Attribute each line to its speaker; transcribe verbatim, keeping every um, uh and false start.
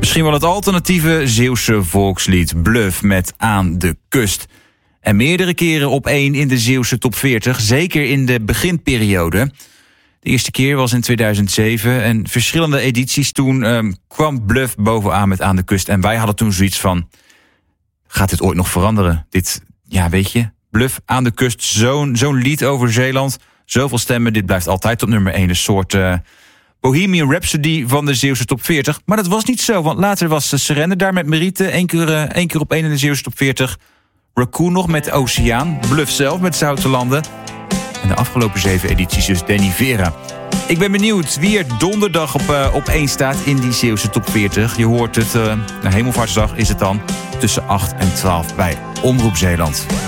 Speaker 1: Misschien wel het alternatieve Zeeuwse volkslied Bluff met Aan de Kust. En meerdere keren op één in de Zeeuwse top veertig, zeker in de beginperiode. De eerste keer was in tweeduizend zeven en verschillende edities toen um, kwam Bluff bovenaan met Aan de Kust. En wij hadden toen zoiets van, gaat dit ooit nog veranderen? Dit, ja weet je, Bluff, Aan de Kust, zo'n, zo'n lied over Zeeland, zoveel stemmen, dit blijft altijd op nummer één. Een soort uh, Bohemian Rhapsody van de Zeeuwse top veertig. Maar dat was niet zo, want later was Serende daar met Mariete, één keer, uh, één keer op één in de Zeeuwse top veertig. Raccoon nog met Oceaan, Bluff zelf met Zoutelanden. En de afgelopen zeven edities dus Danny Vera. Ik ben benieuwd wie er donderdag op, uh, op één staat in die Zeeuwse top veertig. Je hoort het, uh, na Hemelvaartsdag is het dan tussen acht en twaalf bij Omroep Zeeland.